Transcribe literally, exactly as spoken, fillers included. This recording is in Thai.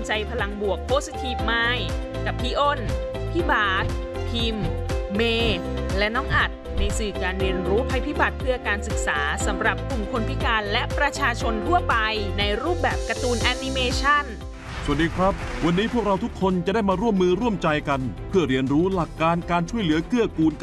ใจพลังบวก Positive Mind กับพี่อ้น พี่บาสพิมพ์ เมย์และน้องอัดในสื่อการเรียนรู้ภัยพิบัติเพื่อการศึกษาสำหรับกลุ่มคนพิการและประชาชนทั่วไปในรูปแบบการ์ตูนแอนิเมชันสวัสดีครับวันนี้พวกเราทุกคนจะได้มาร่วมมือร่วมใจกันเพื่อเรียนรู้หลักการการช่วยเหลือเกื้อกูล